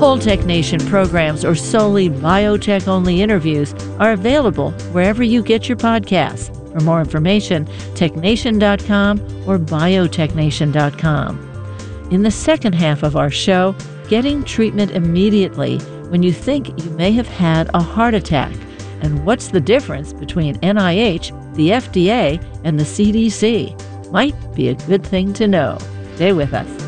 Whole Tech Nation programs or solely biotech-only interviews are available wherever you get your podcasts. For more information, technation.com or biotechnation.com. In the second half of our show, getting treatment immediately when you think you may have had a heart attack, and what's the difference between NIH, the FDA, and the CDC. Might be a good thing to know. Stay with us.